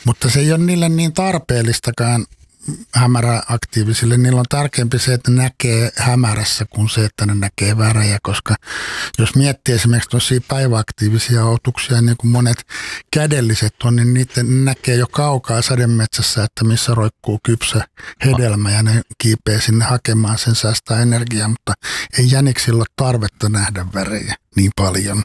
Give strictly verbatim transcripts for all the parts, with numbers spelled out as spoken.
Mutta se ei ole niille niin tarpeellistakaan hämäräaktiivisille. Niillä on tärkeämpi se, että ne näkee hämärässä kuin se, että ne näkee värejä, koska jos miettii esimerkiksi tosia päiväaktiivisia otuksia, niin kuin monet kädelliset on, niin niitä näkee jo kaukaa sademetsässä, että missä roikkuu kypsä hedelmä ja ne kiipee sinne hakemaan sen, säästää energiaa, mutta ei jäniksillä ole tarvetta nähdä värejä niin paljon.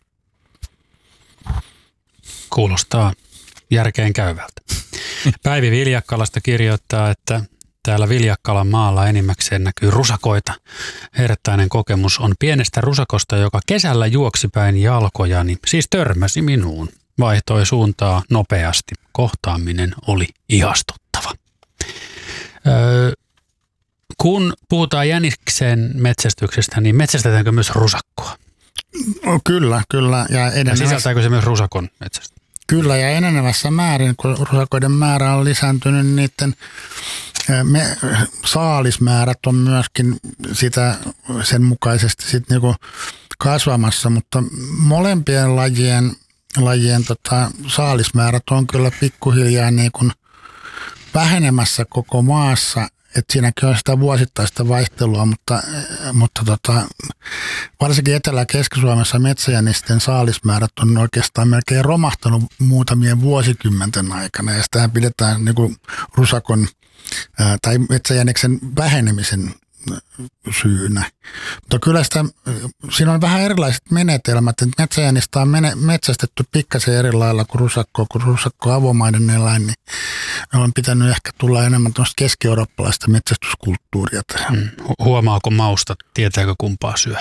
Kuulostaa järkeen käyvältä. Päivi Viljakkalasta kirjoittaa, että täällä Viljakkalan maalla enimmäkseen näkyy rusakoita. Herttäinen kokemus on pienestä rusakosta, joka kesällä juoksi päin jalkojani, siis törmäsi minuun. Vaihtoi suuntaa nopeasti. Kohtaaminen oli ihastuttava. Öö, kun puhutaan jäniksen metsästyksestä, niin metsästetäänkö myös rusakkoa? No, kyllä, kyllä. Ja, ja sisältääkö se myös rusakon metsästä? Kyllä, ja enenevässä määrin, kun rusakoiden määrä on lisääntynyt, niin niiden me, saalismäärät on myöskin sitä, sen mukaisesti sit niinku kasvamassa, mutta molempien lajien, lajien tota, saalismäärät on kyllä pikkuhiljaa niinku vähenemässä koko maassa. Että siinäkin on sitä vuosittaista vaihtelua, mutta, mutta tota, varsinkin Etelä- ja Keski-Suomessa metsäjänisten saalismäärät on oikeastaan melkein romahtanut muutamien vuosikymmenten aikana. Ja sitähän pidetään niin kuin rusakon ää, tai metsäjäniksen vähenemisen syynä. Mutta kyllä sitä, siinä on vähän erilaiset menetelmät. Että metsäjänistä on mene, metsästetty pikkasen eri lailla kuin rusakkoa, kun rusakko on avomaiden eläin, niin on pitänyt ehkä tulla enemmän tuosta keski-eurooppalaista metsästyskulttuuria tähän. Hmm. Huomaako mausta, tietääkö kumpaa syö?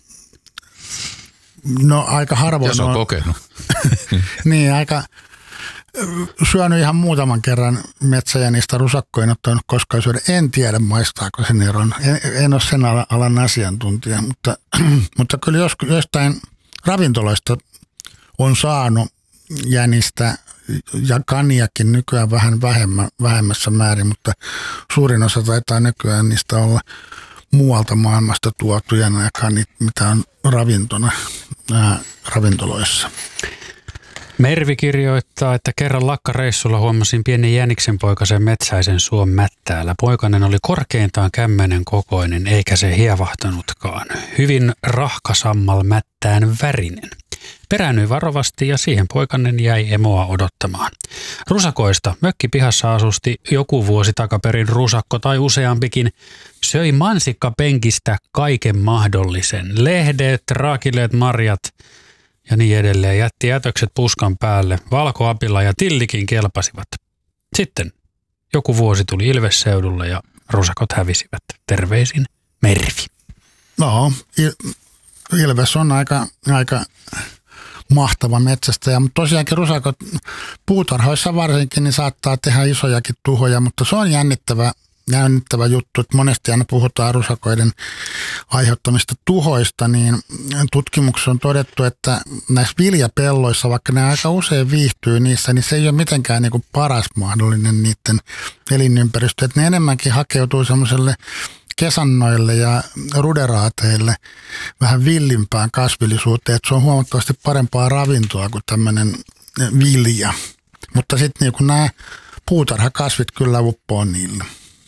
No aika harvoin. Jos on, on kokenut. Niin, aika syönyt ihan muutaman kerran metsäjänistä rusakkoa, en ottanut koskaan syödä. En tiedä, maistaako sen eron. En, en ole sen alan asiantuntija, mutta, mutta kyllä jos, jostain ravintoloista on saanut jänistä ja kaniakin nykyään vähän vähemmän, vähemmässä määrin, mutta suurin osa taitaa nykyään niistä olla muualta maailmasta tuotuja nämä kanit, mitä on ravintona, ää, ravintoloissa. Mervi kirjoittaa, että kerran lakkareissulla huomasin pienen jäniksenpoikasen metsäisen suon mättäällä. Poikainen oli korkeintaan kämmenen kokoinen, eikä se hievahtanutkaan. Hyvin rahkasammal mättään värinen. Peräännyin varovasti ja siihen poikainen jäi emoa odottamaan. Rusakoista mökkipihassa asusti joku vuosi takaperin rusakko tai useampikin. Söi mansikkapenkistä kaiken mahdollisen. Lehdet, raakileet, marjat ja niin edelleen. Jätti jätökset puskan päälle. Valkoapilla ja tillikin kelpasivat. Sitten joku vuosi tuli Ilvesseudulle ja rusakot hävisivät. Terveisin Mervi. No, Il- Ilves on aika, aika mahtava metsästäjä, mutta tosiaankin rusakot puutarhoissa varsinkin niin saattaa tehdä isojakin tuhoja, mutta se on jännittävä, jännittävä juttu, että monesti aina puhutaan rusakoiden aiheuttamista tuhoista, niin tutkimuksessa on todettu, että näissä viljapelloissa, vaikka ne aika usein viihtyy niissä, niin se ei ole mitenkään niin kuin paras mahdollinen niiden elinympäristö, että ne enemmänkin hakeutuu semmoiselle kesannoille ja ruderaateille vähän villimpään kasvillisuuteen, että se on huomattavasti parempaa ravintoa kuin tämmöinen vilja. Mutta sitten niin nämä puutarhakasvit kyllä uppoo niillä.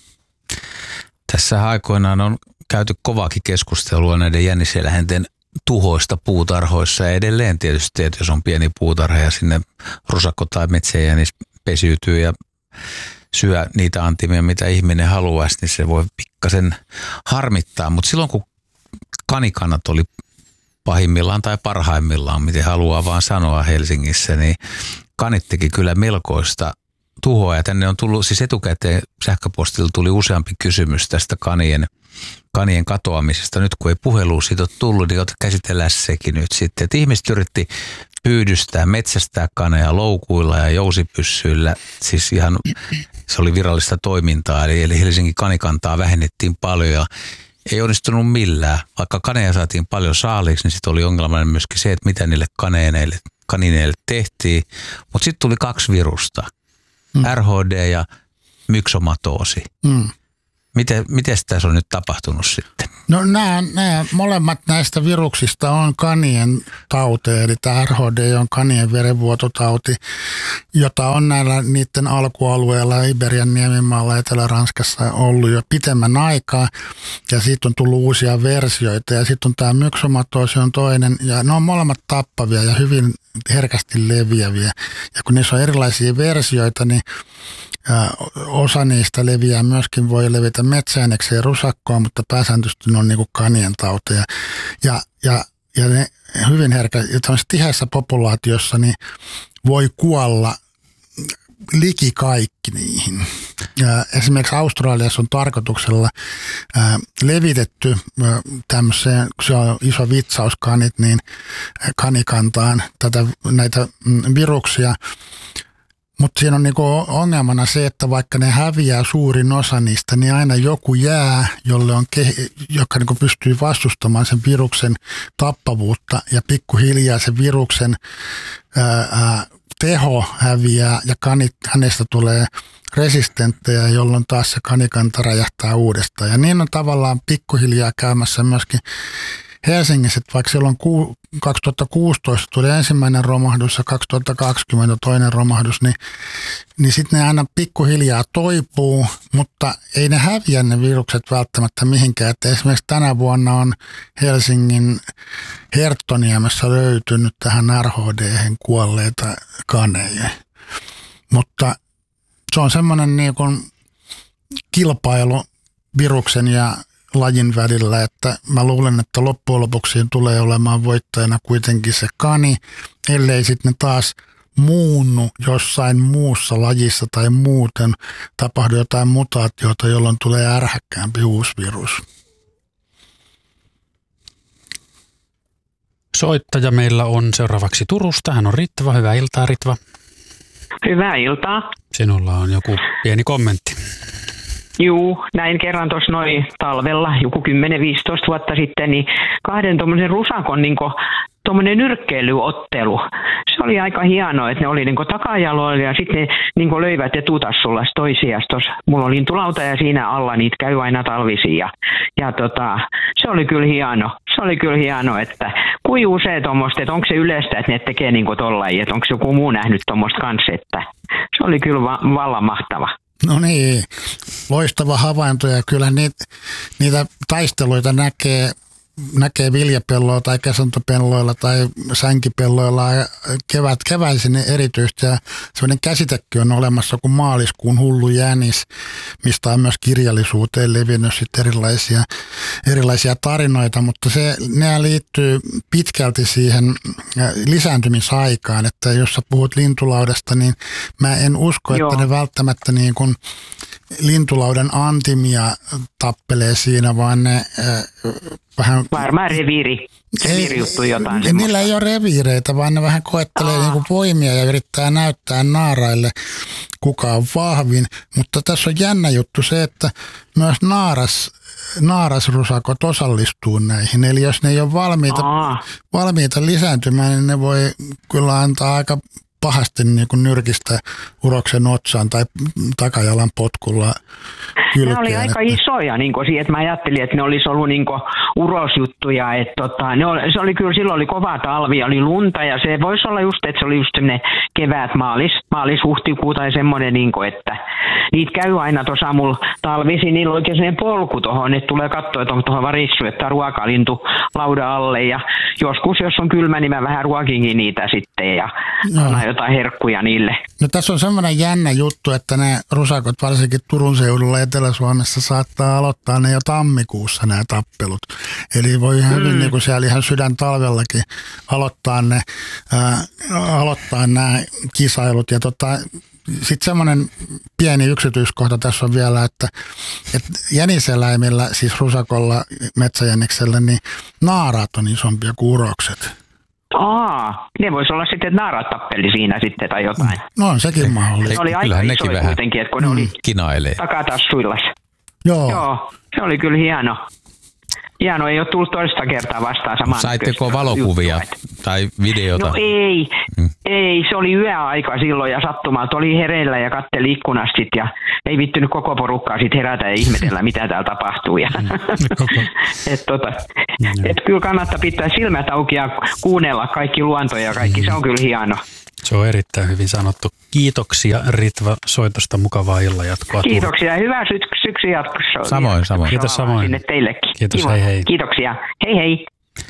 Tässä aikoinaan on käyty kovaakin keskustelua näiden jänniseläinten tuhoista puutarhoissa ja edelleen tietysti, että jos on pieni puutarha ja sinne rusakko tai metsäjänis pesiytyy ja syö niitä antimia, mitä ihminen haluaisi, niin se voi pikkasen harmittaa. Mutta silloin, kun kanikannat oli pahimmillaan tai parhaimmillaan, miten haluaa vaan sanoa Helsingissä, niin kanit teki kyllä melkoista tuhoa. Ja tänne on tullut, siis etukäteen sähköpostilla tuli useampi kysymys tästä kanien, kanien katoamisesta. Nyt kun ei puhelua siitä ole tullut, niin käsitellään sekin nyt sitten. Että ihmiset yritti pyydystää, metsästää kaneja loukuilla ja jousipyssyillä. Siis ihan, se oli virallista toimintaa, eli, eli Helsingin kanikantaa vähennettiin paljon ja ei onnistunut millään. Vaikka kaneja saatiin paljon saaliiksi, niin sitten oli ongelmallinen myöskin se, että mitä niille kaneille, kanineille tehtiin. Mutta sitten tuli kaksi virusta, mm. R H D ja myksomatoosi. Mm. Miten, miten tässä on nyt tapahtunut sitten? No nämä, nämä molemmat näistä viruksista on kanien tauteja, eli tämä R H D on kanien verenvuototauti, jota on näillä niiden alkualueilla Iberian niemimaalla Etelä-Ranskassa ollut jo pitemmän aikaa, ja siitä on tullut uusia versioita, ja sitten on tämä myxomatoosi on toinen, ja ne on molemmat tappavia ja hyvin herkästi leviäviä, ja kun niissä on erilaisia versioita, niin ja osa niistä leviää myöskin, voi levitä metsääänekseen ja rusakkoon, mutta pääsääntöisesti ne on niin kuin kanien tauteja. Ja, ja, ja ne hyvin herkä, ja tämmöisessä tiheässä populaatiossa niin voi kuolla liki kaikki niihin. Ja esimerkiksi Australiassa on tarkoituksella ää, levitetty ää, tämmöiseen, kun se on iso vitsaus kanit, niin kanikantaan tätä, näitä mm, viruksia. Mutta siinä on niinku ongelmana se, että vaikka ne häviää suurin osa niistä, niin aina joku jää, jolle on ke- joka niinku pystyy vastustamaan sen viruksen tappavuutta, ja pikkuhiljaa sen viruksen ää, ää, teho häviää ja kanit, hänestä tulee resistenttejä, jolloin taas se kanikanta räjähtää uudestaan. Ja niin on tavallaan pikkuhiljaa käymässä myöskin Helsingissä, että vaikka silloin kaksituhattakuusitoista tuli ensimmäinen romahdus ja kaksituhattakaksikymmentä toinen romahdus, niin, niin sitten ne aina pikkuhiljaa toipuu, mutta ei ne häviä ne virukset välttämättä mihinkään. Että esimerkiksi tänä vuonna on Helsingin Herttoniemessä löytynyt tähän R H D:hen kuolleita kaneja. Mutta se on semmoinen niin kuin kilpailu viruksen ja lajin välillä, että mä luulen, että loppujen lopuksi tulee olemaan voittajana kuitenkin se kani, ellei sitten ne taas muunnu jossain muussa lajissa tai muuten tapahdu jotain mutaatiota, jolloin tulee ärhäkkäämpi uusi virus. Soittaja meillä on seuraavaksi Turusta. Hän on Ritva. Hyvää iltaa, Ritva. Hyvää iltaa. Sinulla on joku pieni kommentti. Juu, näin kerran tuossa noin talvella, joku kymmenen viisitoista vuotta sitten, niin kahden tuommoisen rusakon niin tuommoinen nyrkkeilyottelu. Se oli aika hienoa, että ne oli niin takajaloilla ja sitten ne niin löivät etutassulla toisiaan. Mulla oli lintulauta ja siinä alla niitä käy aina talvisin. Ja, ja tota, se oli kyllä hieno. Se oli kyllä hieno, että kuin usein tuommoista, että onko se yleistä, että ne tekee niin tollain, että onko joku muu nähnyt tuommoista kanssa, että se oli kyllä va- vallan mahtava. No niin, loistava havainto, ja kyllä niitä, niitä taisteluita näkee, näkee viljapelloilla tai kesantopenloilla tai sänkipelloilla kevät, keväisin erityisesti. Ja sellainen käsitekin on olemassa kuin maaliskuun hullu jänis, mistä on myös kirjallisuuteen levinnyt sitten erilaisia, erilaisia tarinoita, mutta se, ne liittyy pitkälti siihen lisääntymisaikaan, että jos sä puhut lintulaudasta, niin mä en usko, Joo. että ne välttämättä niin kuin lintulauden antimia tappelee siinä, vaan ne äh, vähän... Varmaan reviiri. Reviirijuttu jotain. Ei, niillä ei ole reviireitä, vaan ne vähän koettelee niin kuin voimia ja yrittää näyttää naaraille, kuka on vahvin. Mutta tässä on jännä juttu se, että myös naaras, naarasrusakot osallistuu näihin. Eli jos ne ei ole valmiita, valmiita lisääntymään, niin ne voi kyllä antaa aika pahasti niin kuin nyrkistä uroksen otsaan tai takajalan potkulla kylkeen. Ne oli aika isoja, niin kuin, että mä ajattelin, että ne olisi ollut niin kuin urosjuttuja. Että tota, ne oli, se oli kyllä, silloin oli kova talvi, oli lunta ja se voisi olla just, että se oli just semmoinen kevät, maalis, maalis-huhtikuu tai semmoinen, niin kuin, että niitä käy aina tuossa mulla talvisin, niillä on oikein semmoinen polku tuohon, että tulee katsoa, että onko tuohon varissu, että ruokalintu laudan alle ja joskus, jos on kylmä, niin mä vähän ruokinkin niitä sitten ja annan jotain herkkuja niille. No tässä on semmoinen jännä juttu, että ne rusakot varsinkin Turun seudulla Etelä-Suomessa saattaa aloittaa ne jo tammikuussa nämä tappelut. Eli voi ihan hyvin mm. niin kuin siellä ihan sydän talvellakin aloittaa, ne, ää, aloittaa nämä kisailut. Ja tota, sitten semmoinen pieni yksityiskohta tässä on vielä, että, että jäniseläimillä, siis rusakolla, metsäjäniksellä, niin naaraat on isompia kuin urokset. Aa, ne voisi olla sitten, että naarat tappeli siinä sitten tai jotain. No on sekin mahdollista. Se oli aika isoja kuitenkin, että kun ne mm. oli kinailee takatassuillas. Joo. Joo, se oli kyllä hieno. hieno, ei ole tullut toista kertaa vastaan samaan. Saitteko valokuvia juttua, tai videota? No ei, mm. ei, se oli yöaika silloin ja sattumalta oli hereillä ja katteli ikkunasta sit ja ei vittynyt koko porukkaa sit herätä ja ihmetellä, mitä täällä tapahtuu. Ja et, tota, et kyllä kannattaa pitää silmät auki ja kuunnella kaikki luonto ja kaikki, mm. se on kyllä hieno. Se on erittäin hyvin sanottu. Kiitoksia Ritva soitosta, mukavaa illan jatkoa. Kiitoksia, hyvää sy- syksyn jatkoa. Samoin, samoin. Kiitos samoin. Sinne teillekin. Kiitos, Kiva. hei hei. Kiitoksia, hei hei.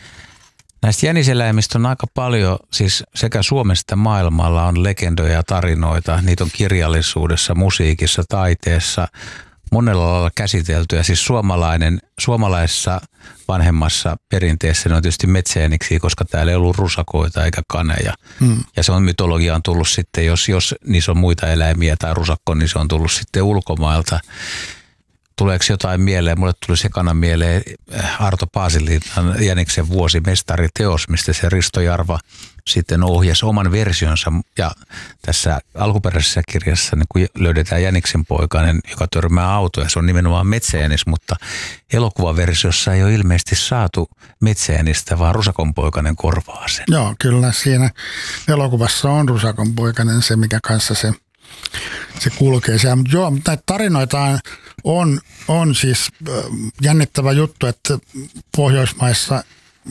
Näistä jäniseläimistä on aika paljon, siis sekä Suomessa että maailmalla on legendoja ja tarinoita. Niitä on kirjallisuudessa, musiikissa, taiteessa, monella lailla käsiteltyä. Siis suomalainen, suomalaisessa vanhemmassa perinteessä ne on tietysti metsäjäniksiä, koska täällä ei ollut rusakoita eikä kaneja. Hmm. Ja se on mytologiaan tullut sitten, jos, jos niissä on muita eläimiä tai rusakko, niin se on tullut sitten ulkomailta. Tuleeko jotain mieleen? Mulle tuli sekana mieleen Arto Paasiliitan jäniksen vuosimestariteos, mistä se Risto Jarva sitten ohjasi oman versionsa. Ja tässä alkuperäisessä kirjassa niin kun löydetään jäniksen poikainen, joka törmää autoja. Se on nimenomaan metsäjänis, mutta elokuvaversiossa ei ole ilmeisesti saatu metsäjänistä, vaan rusakonpoikainen korvaa sen. Joo, kyllä siinä elokuvassa on rusakonpoikainen se, mikä kanssa se se kulkee siellä. Mutta joo, näitä tarinoita on, on siis jännittävä juttu, että Pohjoismaissa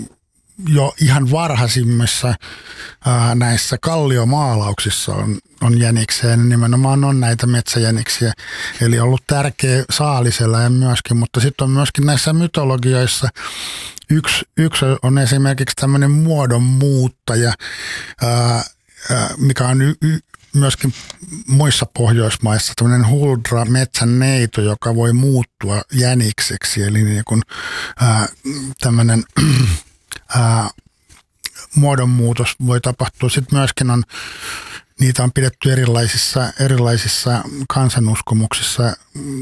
jo ihan varhaisimmissa ää, näissä kalliomaalauksissa on, on jäniksiä ja nimenomaan on näitä metsäjäniksiä. Eli on ollut tärkeä saaliseläin myöskin, mutta sitten on myöskin näissä mytologioissa yksi, yksi on esimerkiksi tämmöinen muodonmuuttaja, ää, ää, mikä on y, y, myöskin muissa Pohjoismaissa tämmöinen huldra metsänneito, joka voi muuttua jänikseksi. Eli niin kuin ää, tämmöinen ää, muodonmuutos voi tapahtua. Sitten myöskin on, niitä on pidetty erilaisissa, erilaisissa kansanuskomuksissa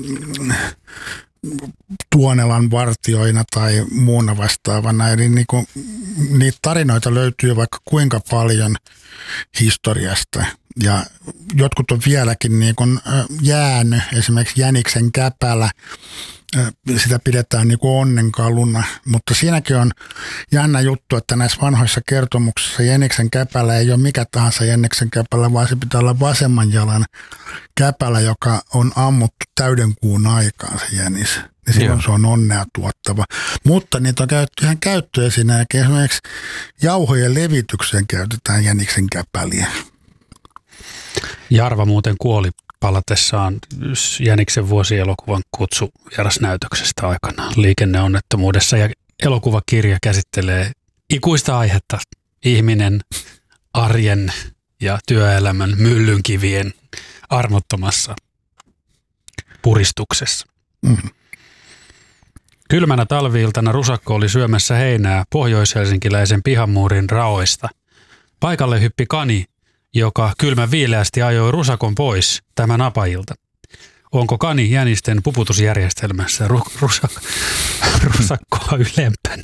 Tuonelan vartioina tai muuna vastaavana. Eli niin kuin, niitä tarinoita löytyy vaikka kuinka paljon historiasta. Ja jotkut on vieläkin niin kuin jäänyt, esimerkiksi jäniksen käpälä, sitä pidetään niin kuin onnenkaluna, mutta siinäkin on jännä juttu, että näissä vanhoissa kertomuksissa jäniksen käpälä ei ole mikä tahansa jäniksen käpälä, vaan se pitää olla vasemman jalan käpälä, joka on ammuttu täyden kuun aikaan se jänis. Ja silloin Joo. se on onnea tuottava. Mutta niitä on käytetty ihan käyttöesineenäkin. Esimerkiksi jauhojen levitykseen käytetään jäniksen käpäliä. Jarva muuten kuoli palatessaan jäniksen vuosielokuvan kutsu vierasnäytöksestä aikanaan liikenneonnettomuudessa. Ja elokuvakirja käsittelee ikuista aihetta, ihminen arjen ja työelämän myllynkivien armottomassa puristuksessa. Mm. Kylmänä talvi-iltana rusakko oli syömässä heinää pohjoishelsinkiläisen pihamuurin raoista. Paikalle hyppi kani, joka kylmän viileästi ajoi rusakon pois tämän apailta. Onko kani jänisten puputusjärjestelmässä ru- rusak- rusakkoa ylempänä?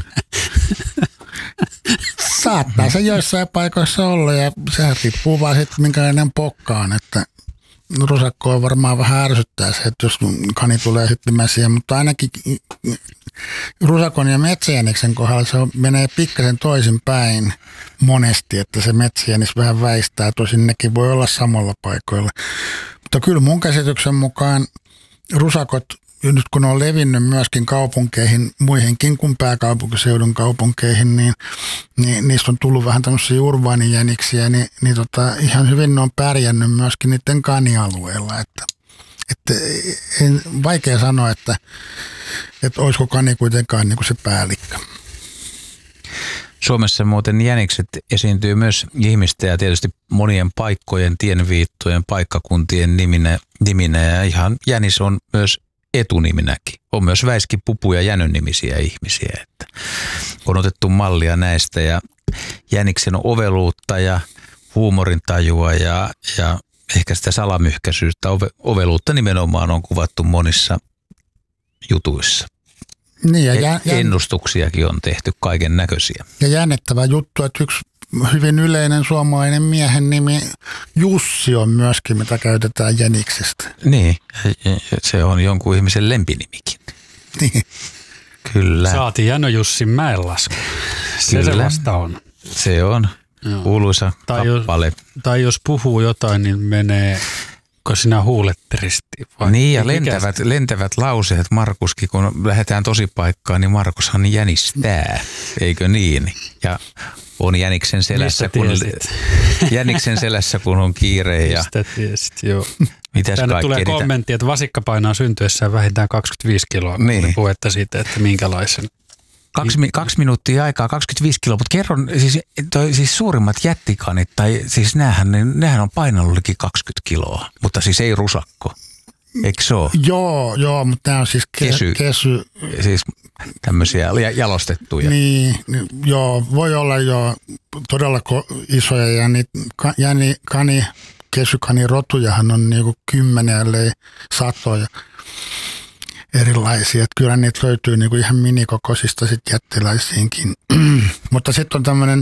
Saattaa se joissain paikoissa olla ja sehän riippuu vaan sitten minkälainen pokkaan, että rusakkoa varmaan vähän ärsyttää se, että jos kani tulee hyppimään siihen, mutta ainakin rusakon ja metsäjäniksen kohdalla se menee pikkasen toisinpäin monesti, että se metsäjänis vähän väistää, tosin nekin voi olla samalla paikoilla. Mutta kyllä mun käsityksen mukaan rusakot, nyt kun on levinnyt myöskin kaupunkeihin, muihinkin kuin pääkaupunkiseudun kaupunkeihin, niin, niin niistä on tullut vähän tämmöisiä urbaanijäniksiä, niin, niin tota, ihan hyvin ne on pärjännyt myöskin niiden kanialueilla. Että, että en, vaikea sanoa, että, että olisiko kani kuitenkaan niin kuin se päällikkö. Suomessa muuten jänikset esiintyy myös ihmisten ja tietysti monien paikkojen, tienviittojen, paikkakuntien niminä, niminä ja ihan jänis on myös etuniminäkin. On myös Väiski, Pupu ja Jänön nimisiä ihmisiä. Että on otettu mallia näistä ja jäniksen oveluutta ja huumorintajua ja, ja ehkä sitä salamyhkäisyyttä, ove, oveluutta nimenomaan on kuvattu monissa jutuissa. Niin ja jä, Ennustuksiakin on tehty kaiken näköisiä. Ja jännittävä juttu, että yksi hyvin yleinen suomalainen miehen nimi Jussi on myöskin, mitä käytetään jäniksestä. Niin, se on jonkun ihmisen lempinimikin. Niin. Kyllä. Saatiin Jano Jussin mäenlasku. Se Kyllä. se vasta on. Se on Joo. kuuluisa tai kappale. Jos, tai jos puhuu jotain, niin menee, kun sinä huuletteristi. Niin ja lentävät, lentävät lauseet Markuskin, kun lähdetään tosipaikaan, niin Markushan jänistää, eikö niin? Ja on jäniksen selässä, kun, jäniksen selässä, kun on kiire. Ja mistä tiesit, joo. Mitäs Tänne tulee niitä kommentti, että vasikka painaa syntyessään vähintään kaksikymmentäviisi kiloa. Niin. Puhetta siitä, että minkälaisen. Kaksi, kaksi minuuttia aikaa, kaksikymmentäviisi kiloa, mutta kerron, siis, toi, siis suurimmat jättikanit, tai siis näähän, näähän on painallutkin kaksikymmentä kiloa, mutta siis ei rusakko. Eikö se ole? Joo, joo, mutta nämä on siis ke- kesy, kesy. Siis tämmöisiä jalostettuja. Niin, joo, voi olla jo todella isoja jäni, jäni, kani, kesykanirotujahan on niinku kymmeniä, ellei satoja erilaisia. Että kyllä niitä löytyy niinku ihan minikokoisista sit jättiläisiinkin. Mutta sitten on tämmöinen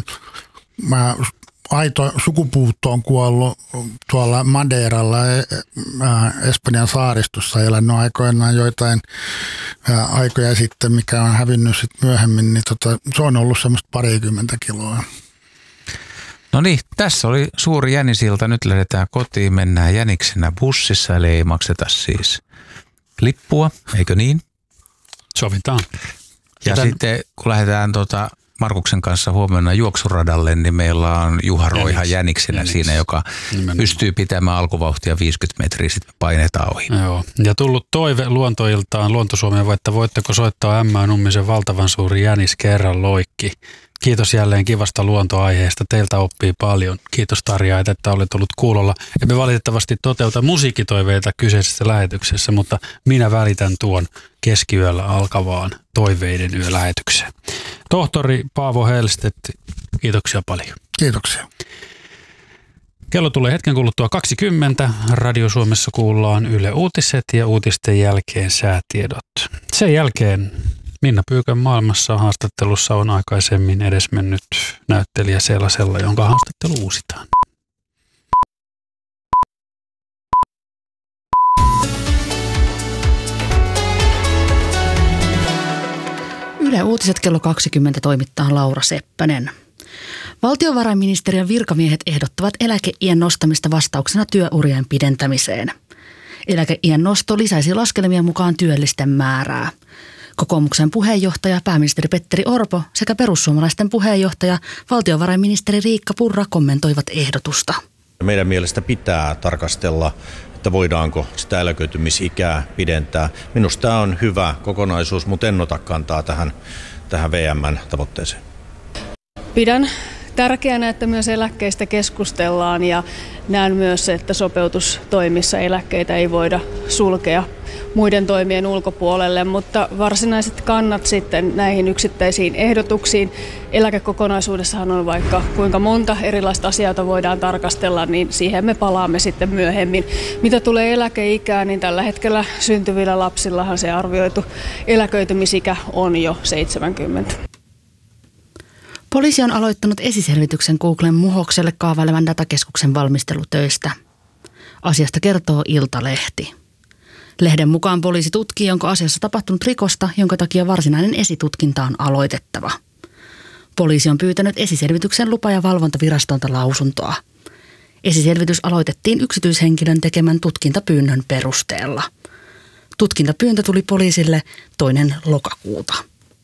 aito sukupuutto on kuollut tuolla Madeiralla, Espanjan saaristossa, elänyt aikoinaan joitain aikoja sitten, mikä on hävinnyt sitten myöhemmin, niin tota, se on ollut semmoista parikymmentä kiloa. No niin, tässä oli suuri jänisilta. Nyt lähdetään kotiin, mennään jäniksenä bussissa, eli ei makseta siis lippua, eikö niin? Sovitaan. Ja Joten sitten kun lähdetään tota Markuksen kanssa huomenna juoksuradalle, niin meillä on Juha Roiha Jäniks. jäniksenä Jäniks. siinä, joka Nimenomaan. pystyy pitämään alkuvauhtia viisikymmentä metriä, sitten me painetaan ohi. Joo. Ja tullut toive luontoiltaan Luontosuomeen, että voitteko soittaa Ämmää Nummisen valtavan suuri jänis kerran loikki. Kiitos jälleen kivasta luontoaiheesta. Teiltä oppii paljon. Kiitos Tarja, että olet ollut kuulolla. Emme valitettavasti toteuta musiikkitoiveita kyseisessä lähetyksessä, mutta minä välitän tuon keskiyöllä alkavaan toiveiden yölähetykseen. Tohtori Paavo Hellstedt, kiitoksia paljon. Kiitoksia. Kello tulee hetken kuluttua kaksikymmentä. Radio Suomessa kuullaan Yle Uutiset ja uutisten jälkeen säätiedot. Sen jälkeen Minna Pyykön maailmassa haastattelussa on aikaisemmin edesmennyt näyttelijä Selasella, jonka haastattelu uusitaan. Yle Uutiset kello kaksikymmentä toimittaa Laura Seppänen. Valtiovarainministeriön virkamiehet ehdottavat eläkeiän nostamista vastauksena työurien pidentämiseen. Eläkeiän nosto lisäisi laskelmien mukaan työllisten määrää. Kokoomuksen puheenjohtaja pääministeri Petteri Orpo sekä perussuomalaisten puheenjohtaja valtiovarainministeri Riikka Purra kommentoivat ehdotusta. Meidän mielestä pitää tarkastella, että voidaanko sitä eläköitymisikää pidentää. Minusta tämä on hyvä kokonaisuus, mutta en ota kantaa tähän, tähän V M:n tavoitteeseen. Pidän tärkeänä, että myös eläkkeistä keskustellaan ja näen myös, että sopeutustoimissa eläkkeitä ei voida sulkea muiden toimien ulkopuolelle, mutta varsinaiset kannat sitten näihin yksittäisiin ehdotuksiin. Eläkekokonaisuudessahan on vaikka kuinka monta erilaista asiaa, joita voidaan tarkastella, niin siihen me palaamme sitten myöhemmin. Mitä tulee eläkeikään, niin tällä hetkellä syntyvillä lapsillahan se arvioitu eläköitymisikä on jo seitsemänkymmentä. Poliisi on aloittanut esiselvityksen Googlen Muhokselle kaavailevan datakeskuksen valmistelutöistä. Asiasta kertoo Iltalehti. Lehden mukaan poliisi tutkii, onko asiassa tapahtunut rikosta, jonka takia varsinainen esitutkinta on aloitettava. Poliisi on pyytänyt esiselvityksen lupa- ja valvontavirastolta lausuntoa. Esiselvitys aloitettiin yksityishenkilön tekemän tutkintapyynnön perusteella. Tutkintapyyntö tuli poliisille toinen lokakuuta.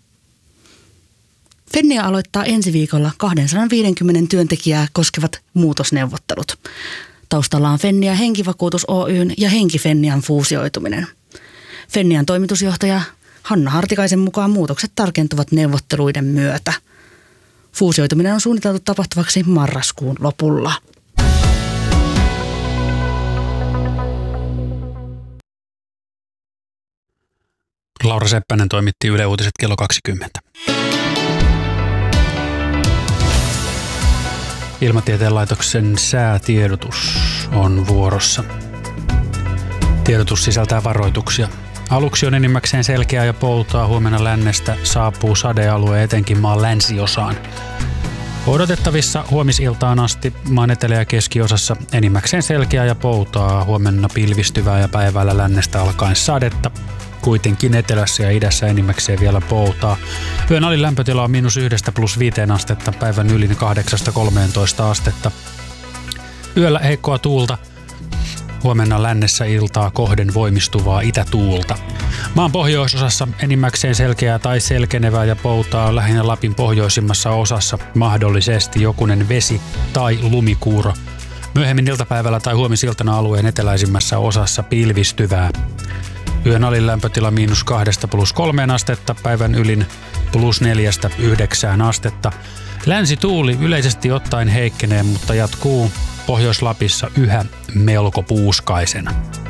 Fennia aloittaa ensi viikolla kaksisataaviisikymmentä työntekijää koskevat muutosneuvottelut. Taustalla on Fennia Henkivakuutus Oyn ja Henki-Fennian fuusioituminen. Fennian toimitusjohtaja Hanna Hartikaisen mukaan muutokset tarkentuvat neuvotteluiden myötä. Fuusioituminen on suunniteltu tapahtuvaksi marraskuun lopulla. Laura Seppänen toimitti Yle Uutiset kello kaksikymmentä. Ilmatieteen laitoksen säätiedotus on vuorossa. Tiedotus sisältää varoituksia. Aluksi on enimmäkseen selkeää ja poutaa. Huomenna lännestä saapuu sadealue etenkin maan länsiosaan. Odotettavissa huomisiltaan asti maan etelä- ja keskiosassa enimmäkseen selkeää ja poutaa. Huomenna pilvistyvää ja päivällä lännestä alkaen sadetta. Kuitenkin etelässä ja idässä enimmäkseen vielä poutaa. Yön alin lämpötila on miinus yhdestä plus viiteen astetta, päivän ylin kahdeksasta kolmeentoista astetta. Yöllä heikkoa tuulta. Huomenna lännessä iltaa kohden voimistuvaa itätuulta. Maan pohjoisosassa enimmäkseen selkeää tai selkenevää ja poutaa, lähinnä Lapin pohjoisimmassa osassa mahdollisesti jokunen vesi- tai lumikuuro. Myöhemmin iltapäivällä tai huomisiltana alueen eteläisimmässä osassa pilvistyvää. Yön alin lämpötila miinus kahdesta plus kolmeen astetta, päivän ylin plus neljästä yhdeksään astetta. Länsituuli yleisesti ottaen heikkenee, mutta jatkuu Pohjois-Lapissa yhä melko puuskaisena.